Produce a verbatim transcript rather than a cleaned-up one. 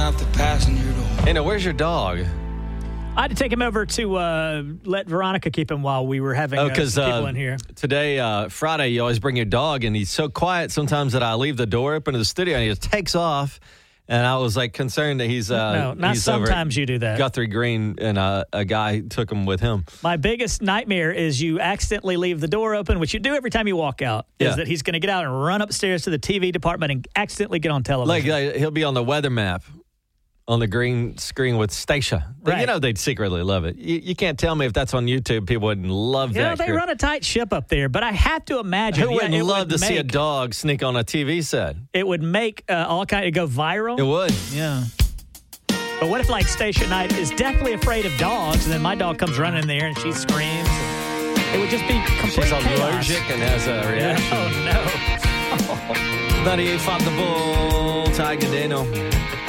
out the passenger door. Hey, now, where's your dog? I had to take him over to uh, let Veronica keep him while we were having Oh, uh, because people uh, in here. today, uh, Friday, you always bring your dog, and he's so quiet sometimes that I leave the door open to the studio, and he just takes off. And I was like concerned that he's uh, no, not he's sometimes you do that. Guthrie Green, and uh, a guy took him with him. My biggest nightmare is you accidentally leave the door open, which you do every time you walk out, Yeah. is that he's going to get out and run upstairs to the T V department and accidentally get on television. Like uh, he'll be on the weather map on the green screen with Stacia. Right. You know they'd secretly love it. You, you can't tell me if that's on YouTube. People wouldn't love you know, that. they run a tight ship up there, but I have to imagine. Who wouldn't yeah, it love would to see a make- dog sneak on a T V set? It would make uh, all kind of go viral. It would. Yeah. But what if, like, Stacia Knight is deathly afraid of dogs, and then my dog comes running in there and she screams? And it would just be complete She's chaos. allergic and has a reaction. Oh, no. ninety-eight five The Bull, Tiger Daniel.